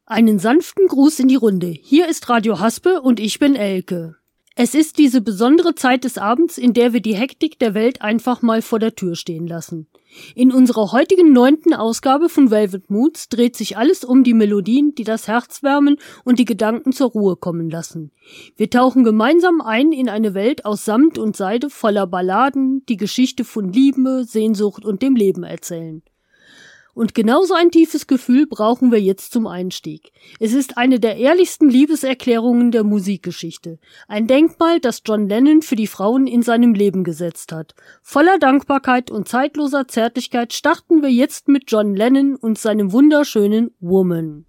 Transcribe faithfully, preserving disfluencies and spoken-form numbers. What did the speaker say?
Einen sanften Gruß in die Runde. Hier ist Radio Haspe und ich bin Elke. Es ist diese besondere Zeit des Abends, in der wir die Hektik der Welt einfach mal vor der Tür stehen lassen. In unserer heutigen neunten Ausgabe von Velvet Moods dreht sich alles um die Melodien, die das Herz wärmen und die Gedanken zur Ruhe kommen lassen. Wir tauchen gemeinsam ein in eine Welt aus Samt und Seide voller Balladen, die Geschichte von Liebe, Sehnsucht und dem Leben erzählen. Und genauso ein tiefes Gefühl brauchen wir jetzt zum Einstieg. Es ist eine der ehrlichsten Liebeserklärungen der Musikgeschichte. Ein Denkmal, das John Lennon für die Frauen in seinem Leben gesetzt hat. Voller Dankbarkeit und zeitloser Zärtlichkeit starten wir jetzt mit John Lennon und seinem wunderschönen Woman.